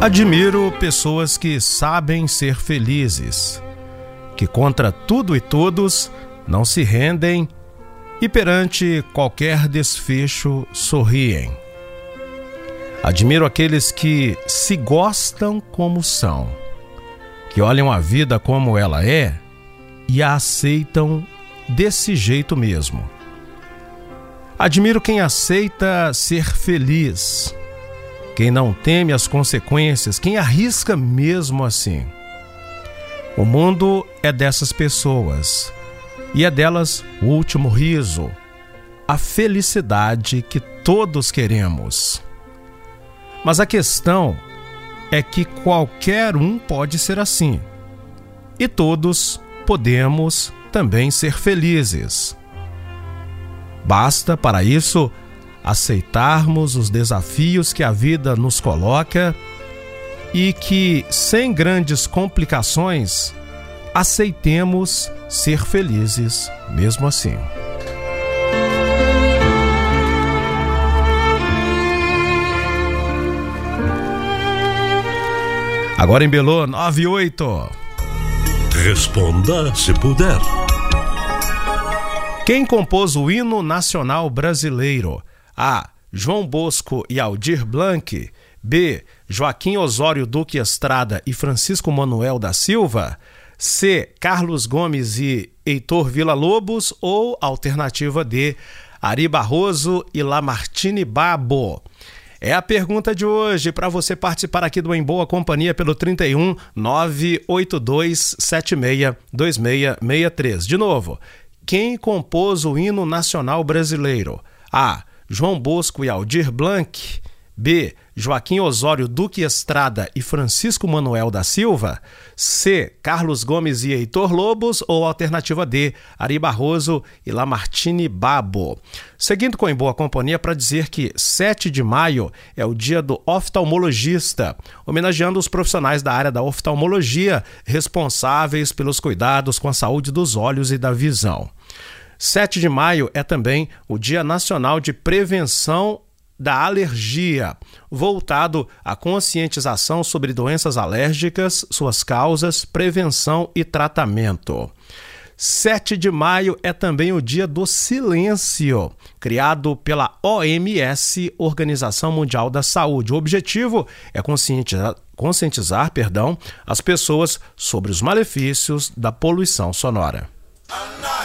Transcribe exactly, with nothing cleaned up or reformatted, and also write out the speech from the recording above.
Admiro pessoas que sabem ser felizes, que contra tudo e todos não se rendem e perante qualquer desfecho sorriem. Admiro aqueles que se gostam como são, que olham a vida como ela é e a aceitam desse jeito mesmo. Admiro quem aceita ser feliz, quem não teme as consequências, quem arrisca mesmo assim. O mundo é dessas pessoas, e é delas o último riso, a felicidade que todos queremos. Mas a questão é que qualquer um pode ser assim, e todos podemos também ser felizes. Basta, para isso, aceitarmos os desafios que a vida nos coloca e que, sem grandes complicações, aceitemos ser felizes mesmo assim. Agora em Belô, nove e oito. Responda se puder. Quem compôs o hino nacional brasileiro? A. João Bosco e Aldir Blanc. B. Joaquim Osório Duque Estrada e Francisco Manuel da Silva. C. Carlos Gomes e Heitor Villa-Lobos. Ou alternativa D. Ari Barroso e Lamartine Babo. É a pergunta de hoje para você participar aqui do Em Boa Companhia pelo trinta e um, nove oito dois, sete seis, dois seis seis três. De novo, quem compôs o hino nacional brasileiro? A. João Bosco e Aldir Blanc. B. Joaquim Osório Duque Estrada e Francisco Manuel da Silva. C. Carlos Gomes e Heitor Lobos. Ou alternativa D. Ari Barroso e Lamartine Babo. Seguindo com Em Boa Companhia para dizer que sete de maio é o dia do oftalmologista, homenageando os profissionais da área da oftalmologia responsáveis pelos cuidados com a saúde dos olhos e da visão. sete de maio é também o Dia Nacional de Prevenção da Alergia, voltado à conscientização sobre doenças alérgicas, suas causas, prevenção e tratamento. sete de maio é também o Dia do Silêncio, criado pela O M S, Organização Mundial da Saúde. O objetivo é conscientizar, conscientizar, perdão, as pessoas sobre os malefícios da poluição sonora.